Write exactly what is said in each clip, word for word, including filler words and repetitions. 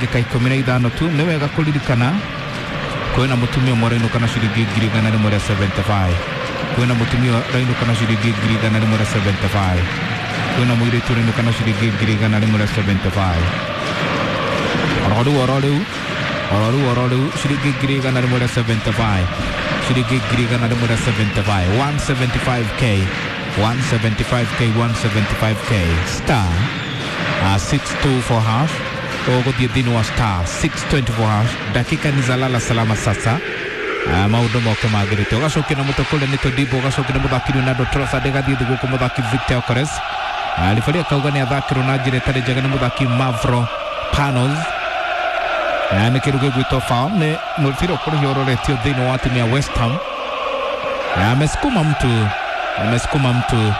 ndagika ikumi na ithano tu ni wega kuririkana kwina mutumia moraino kana shiringi ngiri igana rimwe ria seventy-five kwina mutumia raino kana shiringi ngiri igana rimwe ria seventy-five kwina muiritu raino kana shiringi ngiri igana rimwe ria seventy-five ororu ororu ororu ororu shiringi ngiri igana rimwe ria seventy-five shiringi ngiri igana rimwe ria seventy-five one seventy-five k one seventy-five k one seventy-five k star uh, six two four hash ogo thini wa star six twenty-four hash dakika ni zalala salama sasa uh, maudo moke magirite ugacokia na mutokole ni Todibo ugacokia na muthaki Ronaldo Trossard gathie thugo ku muthaki Victor Gyokeres alifali uh, akauga ni athakiro na njire tari njega ni muthaki Mavro Panos na ni kiruge gwito foul ni mulfiro kuri hororetio thini wa timu ya West Ham na amesukuma mtu amesukuma mtu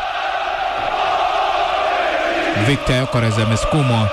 Victor Gyokeres amesukuma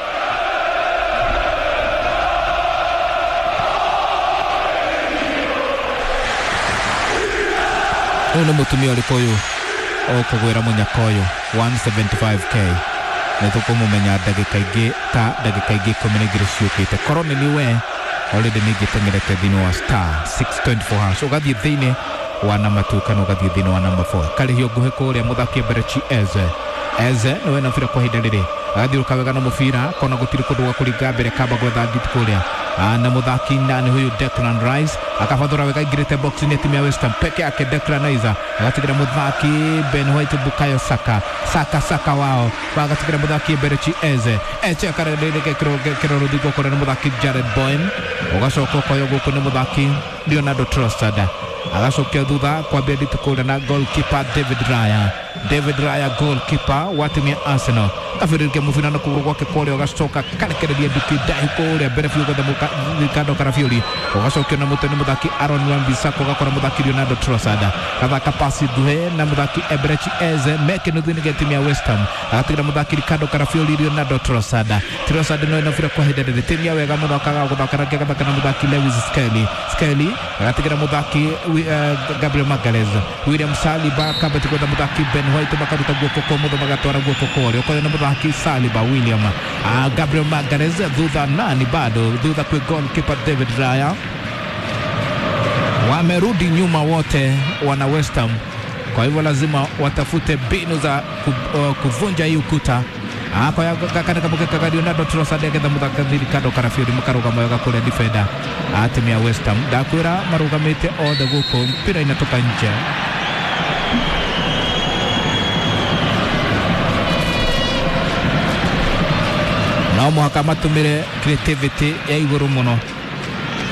uno mutumia alikoyo okugwira munyakoyo one seventy-five k netuko mumenya ndagika ingi ta ndagika ingi ikumi na igiri ciukite korone niwe already nigitengerete thini wa star six twenty-four hash ugathie thini wa namba two kana ugathie thini wa namba four karihio nguhe kuria muthaki Berechi Eze Eze niwe na fira kwa hida riri agathiuruka wega na mufira kona gutiri kundu gwa kuringa mbere kamba gwetha ngiti kuria na muthaki nani huyu Declan Rice akafathura wega ingirite box ni timu ya West Ham peke yake Declan Rice agatigira muthaki Ben White Bukayo Saka Saka Saka wao agatigira muthaki Berechi Eze Eze akarereke kiroge kiroro digo kora muthaki Jared Bowen ugacoka koyo guku ni muthaki Ronaldo Trossard agacokia thutha kwambia nditukura na goalkeeper David Raya David Raya goalkeeper wa timu ya Arsenal kafiririke mufina na kuguru gwake kore ugacoka karekereria nduki dai kore mbere fiugo da Ricardo Carafiori ugacokia na mutoni muthaki Aaron Wan-Bissaka ugakora muthaki Ronaldo Trossard gathaka pasi duhe na muthaki Berechi Eze meke nuthini ge timu ya West Ham agatigira muthaki Ricardo Carafiori Ronaldo Trossard Trossard no ina fira kwa hidede timu ya wega muthaka guthakara gathaka na muthaki Lewis Skelly Skelly agatigira muthaki uh, Gabriel Magalhaes William Saliba kabati kwa muthaki Ben White makaruta guoko kwa mutho magatwara guoko kore ukoyo na muthaki Saliba William uh, Gabriel Magalhaes thutha nani bado thutha kwa goalkeeper David Raya wamerudi nyuma wote wana West Ham kwa hivyo lazima watafute mbinu za uh, kuvunja hii ukuta Ako ya kakana kabuke kakadi Ronaldo Trossard agenda muthaki Ricardo Carafiori mukaruga moyo gakore defender timu ya West Ham ndakwira marugamite othe guko mpira inatoka nje no muhaka matumire creativity ya iguru muno